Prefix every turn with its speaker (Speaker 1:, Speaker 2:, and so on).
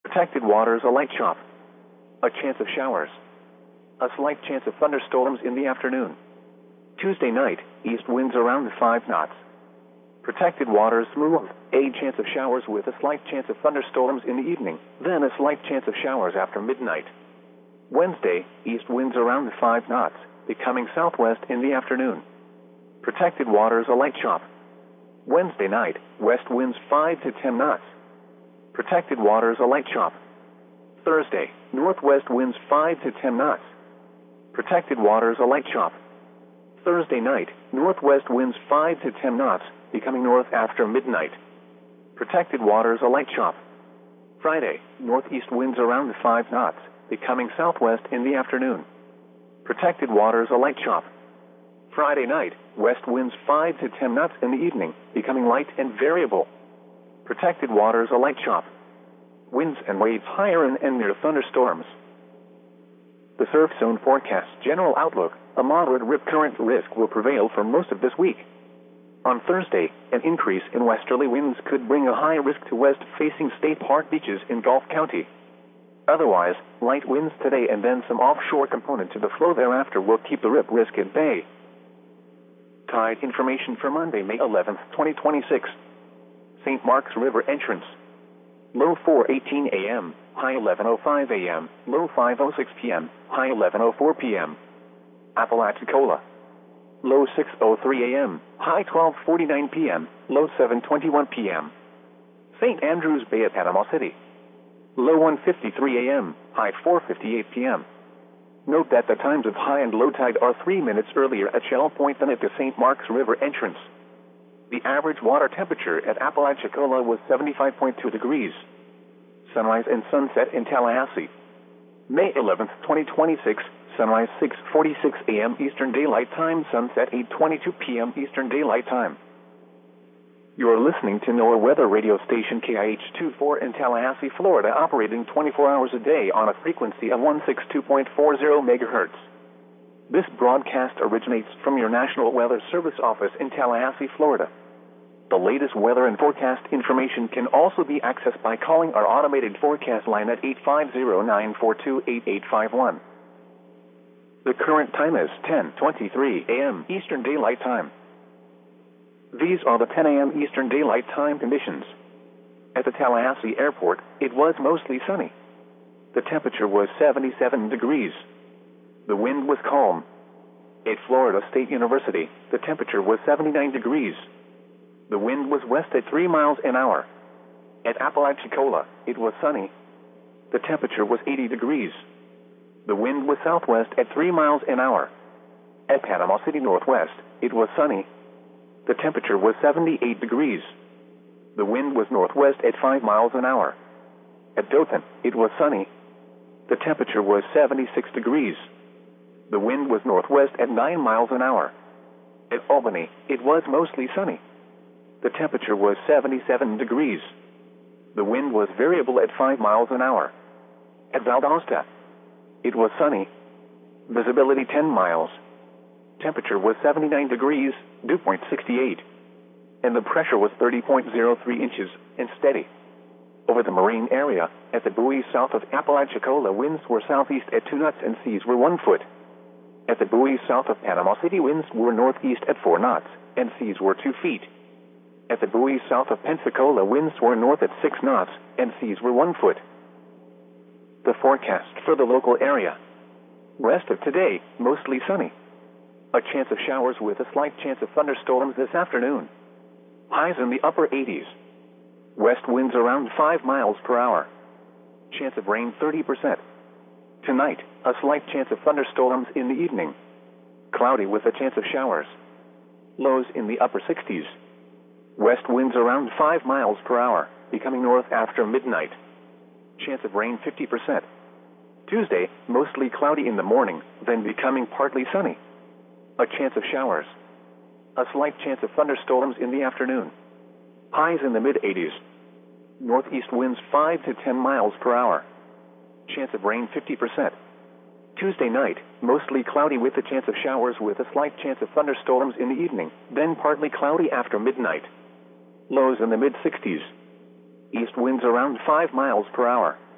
Speaker 1: Protected waters, a light chop. A chance of showers. A slight chance of thunderstorms in the afternoon. Tuesday night, east winds around 5 knots. Protected waters, smooth. A chance of showers with a slight chance of thunderstorms in the evening, then a slight chance of showers after midnight. Wednesday, east winds around 5 knots, becoming southwest in the afternoon. Protected waters, a light chop. Wednesday night, west winds 5 to 10 knots. Protected waters, a light chop. Thursday, northwest winds 5 to 10 knots. Protected waters, a light chop. Thursday night, northwest winds 5 to 10 knots, becoming north after midnight. Protected waters, a light chop. Friday, northeast winds around 5 knots, becoming southwest in the afternoon. Protected waters, a light chop. Friday night, west winds 5 to 10 knots in the evening, becoming light and variable. Protected waters, a light chop. Winds and waves higher and near thunderstorms. The surf zone forecast general outlook, a moderate rip current risk will prevail for most of this week. On Thursday, an increase in westerly winds could bring a high risk to west-facing state park beaches in Gulf County. Otherwise, light winds today and then some offshore component to the flow thereafter will keep the rip risk at bay. Tide information for Monday, May 11, 2026. St. Mark's River entrance. Low 4:18 a.m., high 11:05 a.m., low 5:06 p.m., high 11:04 p.m. Apalachicola. Low 6:03 a.m., high 12:49 p.m., low 7:21 p.m. St. Andrews Bay at Panama City. Low 1:53 a.m., high 4:58 p.m. Note that the times of high and low tide are 3 minutes earlier at Shell Point than at the St. Mark's River entrance. The average water temperature at Apalachicola was 75.2 degrees. Sunrise and sunset in Tallahassee. May 11, 2026, sunrise 6:46 a.m. Eastern Daylight Time, sunset 8:22 p.m. Eastern Daylight Time. You are listening to NOAA weather radio station KIH-24 in Tallahassee, Florida, operating 24 hours a day on a frequency of 162.40 MHz. This broadcast originates from your National Weather Service office in Tallahassee, Florida. The latest weather and forecast information can also be accessed by calling our automated forecast line at 850-942-8851. The current time is 10:23 a.m. Eastern Daylight Time. These are the 10 a.m. Eastern Daylight Time conditions. At the Tallahassee Airport, it was mostly sunny. The temperature was 77 degrees. The wind was calm. At Florida State University, the temperature was 79 degrees. The wind was west at 3 miles an hour. At Apalachicola, it was sunny. The temperature was 80 degrees. The wind was southwest at 3 miles an hour. At Panama City Northwest, it was sunny. The temperature was 78 degrees. The wind was northwest at 5 miles an hour. At Dothan, it was sunny. The temperature was 76 degrees. The wind was northwest at 9 miles an hour. At Albany, it was mostly sunny. The temperature was 77 degrees. The wind was variable at 5 miles an hour. At Valdosta, it was sunny. Visibility 10 miles. Temperature was 79 degrees, dew point 68. And the pressure was 30.03 inches and steady. Over the marine area, at the buoys south of Apalachicola, winds were southeast at 2 knots and seas were 1 foot. At the buoys south of Panama City, winds were northeast at 4 knots and seas were 2 feet. At the buoys south of Pensacola, winds were north at 6 knots and seas were 1 foot. The forecast for the local area. Rest of today, mostly sunny. A chance of showers with a slight chance of thunderstorms this afternoon. Highs in the upper 80s. West winds around 5 miles per hour. Chance of rain 30%. Tonight, a slight chance of thunderstorms in the evening. Cloudy with a chance of showers. Lows in the upper 60s. West winds around 5 miles per hour, becoming north after midnight. Chance of rain 50%. Tuesday, mostly cloudy in the morning, then becoming partly sunny. A chance of showers. A slight chance of thunderstorms in the afternoon. Highs in the mid-80s. Northeast winds 5 to 10 miles per hour. Chance of rain 50%. Tuesday night, mostly cloudy with a chance of showers with a slight chance of thunderstorms in the evening, then partly cloudy after midnight. Lows in the mid-60s. East winds around 5 miles per hour.